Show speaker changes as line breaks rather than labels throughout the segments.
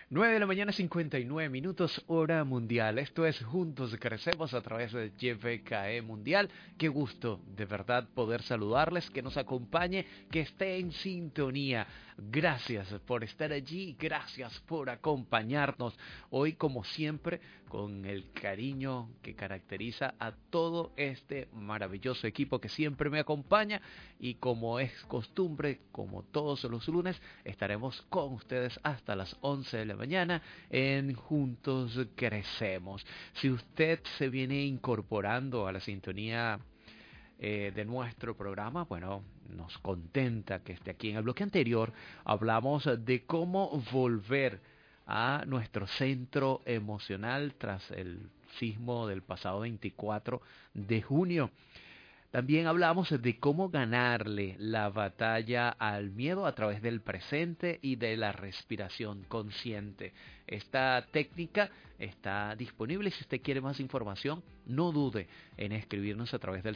9 de la mañana, 59 minutos, hora mundial. Esto es Juntos Crecemos a través de YFKE Mundial. Qué gusto, de verdad, poder saludarles, que nos acompañe, que esté en sintonía. Gracias por estar allí, gracias por acompañarnos. Hoy, como siempre, con el cariño que caracteriza a todo este maravilloso equipo que siempre me acompaña. Y como es costumbre, como todos los lunes, estaremos con ustedes hasta las 11 de la mañana en Juntos Crecemos. Si usted se viene incorporando a la sintonía de nuestro programa, bueno, nos contenta que esté aquí. En el bloque anterior hablamos de cómo volver a nuestro centro emocional tras el sismo del pasado 24 de junio. También hablamos de cómo ganarle la batalla al miedo a través del presente y de la respiración consciente. Esta técnica está disponible. Si usted quiere más información, no dude en escribirnos a través del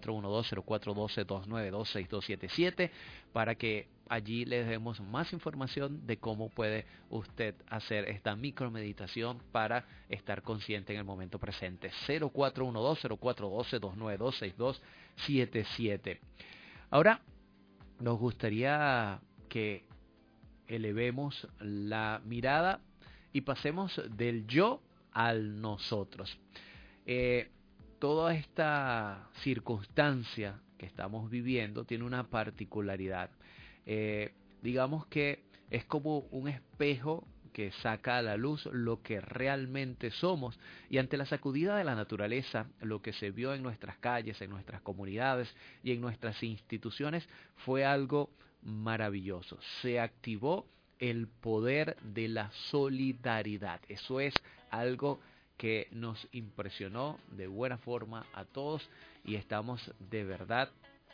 0412-0412-292-6277 para que allí les demos más información de cómo puede usted hacer esta micromeditación para estar consciente en el momento presente. 0412-0412-292-6277. Ahora nos gustaría que elevemos la mirada y pasemos del yo al nosotros. Toda esta circunstancia que estamos viviendo tiene una particularidad. Digamos que es como un espejo que saca a la luz lo que realmente somos, y ante la sacudida de la naturaleza, lo que se vio en nuestras calles, en nuestras comunidades y en nuestras instituciones fue algo maravilloso. Se activó el poder de la solidaridad. Eso es algo que nos impresionó de buena forma a todos y estamos de verdad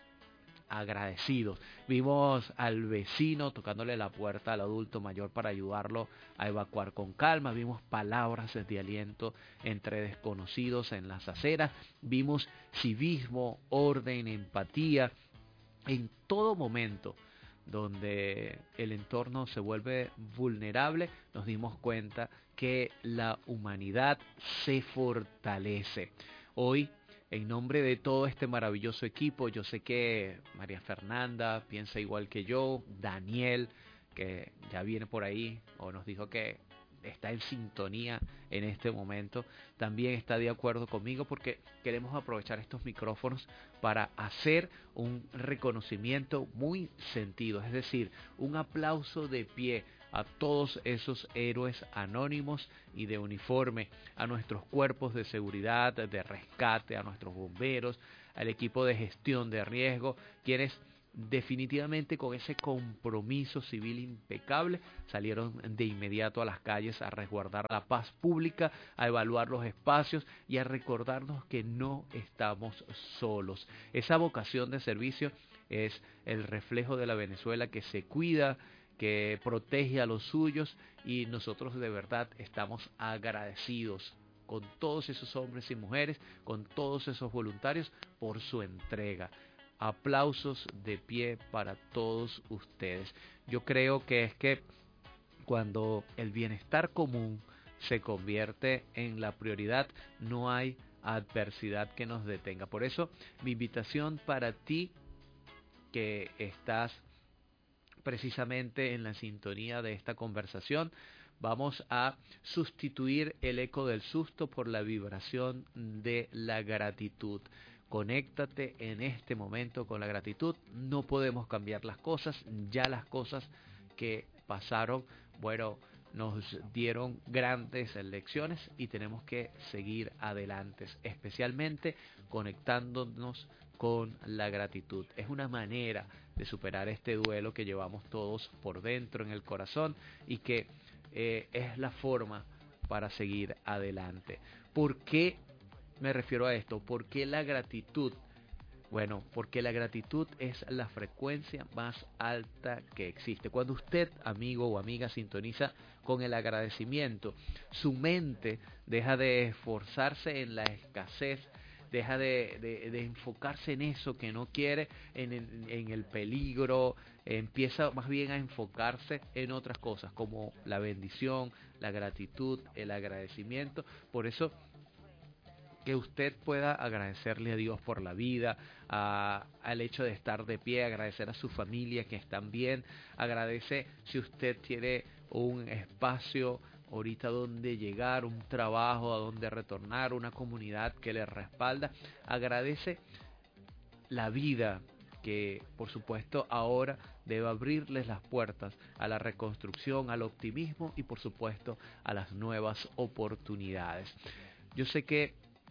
agradecidos. Vimos al vecino tocándole la puerta al adulto mayor para ayudarlo a evacuar con calma. Vimos palabras de aliento entre desconocidos en las aceras. Vimos civismo, orden, empatía. En todo momento donde el entorno se vuelve vulnerable, nos dimos cuenta que la humanidad se fortalece. Hoy, en nombre de todo este maravilloso equipo, yo sé que María Fernanda piensa igual que yo, Daniel, que ya viene por ahí, o nos dijo que está en sintonía en este momento, también está de acuerdo conmigo, porque queremos aprovechar estos micrófonos para hacer un reconocimiento muy sentido, es decir, un aplauso de pie a todos esos héroes anónimos y de uniforme, a nuestros cuerpos de seguridad, de rescate, a nuestros bomberos, al equipo de gestión de riesgo, quienes definitivamente con ese compromiso civil impecable salieron de inmediato a las calles a resguardar la paz pública, a evaluar los espacios y a recordarnos que no estamos solos. Esa vocación de servicio es el reflejo de la Venezuela que se cuida, que protege a los suyos, y nosotros de verdad estamos agradecidos con todos esos hombres y mujeres, con todos esos voluntarios por su entrega. Aplausos de pie para todos ustedes. Yo creo que es que cuando el bienestar común se convierte en la prioridad, no hay adversidad que nos detenga. Por eso, mi invitación para ti que estás precisamente en la sintonía de esta conversación, vamos a sustituir el eco del susto por la vibración de la gratitud. Conéctate en este momento con la gratitud. No podemos cambiar las cosas, ya las cosas que pasaron, bueno, nos dieron grandes lecciones y tenemos que seguir adelante, especialmente conectándonos con la gratitud. Es una manera de superar este duelo que llevamos todos por dentro en el corazón y que es la forma para seguir adelante. ¿Por qué me refiero a esto? ¿Por qué la gratitud? Bueno, porque la gratitud es la frecuencia más alta que existe. Cuando usted, amigo o amiga, sintoniza con el agradecimiento, su mente deja de esforzarse en la escasez, deja de enfocarse en eso que no quiere, en el peligro, empieza más bien a enfocarse en otras cosas como la bendición, la gratitud, el agradecimiento. Por eso que usted pueda agradecerle a Dios por la vida, al hecho de estar de pie, agradecer a su familia que están bien, agradece si usted tiene un espacio ahorita donde llegar, un trabajo a donde retornar, una comunidad que le respalda, agradece la vida que por supuesto ahora debe abrirles las puertas a la reconstrucción, al optimismo y por supuesto a las nuevas oportunidades. Yo sé que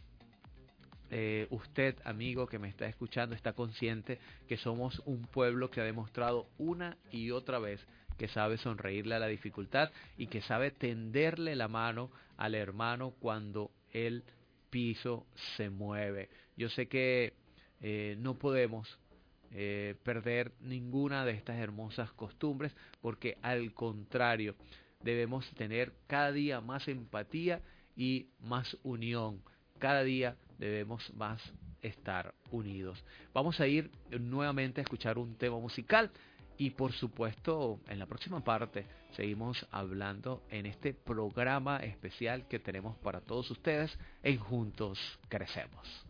usted, amigo que me está escuchando, está consciente que somos un pueblo que ha demostrado una y otra vez que sabe sonreírle a la dificultad y que sabe tenderle la mano al hermano cuando el piso se mueve. Yo sé que no podemos perder ninguna de estas hermosas costumbres, porque al contrario, debemos tener cada día más empatía y más unión. Cada día debemos más estar unidos. Vamos a ir nuevamente a escuchar un tema musical y por supuesto en la próxima parte seguimos hablando en este programa especial que tenemos para todos ustedes en Juntos Crecemos.